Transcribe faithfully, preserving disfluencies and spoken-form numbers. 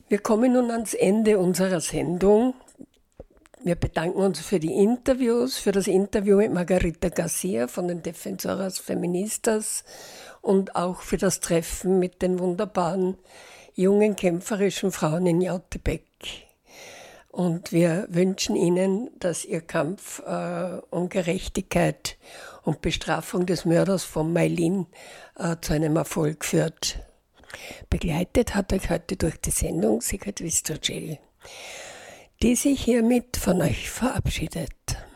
Wir kommen nun ans Ende unserer Sendung. Wir bedanken uns für die Interviews, für das Interview mit Margarita Garcia von den Defensoras Feministas und auch für das Treffen mit den wunderbaren, jungen, kämpferischen Frauen in Jautebek. Und wir wünschen Ihnen, dass Ihr Kampf äh, um Gerechtigkeit und Bestrafung des Mörders von Maylin äh, zu einem Erfolg führt. Begleitet hat euch heute durch die Sendung Sigrid Wistrocel, die sich hiermit von euch verabschiedet.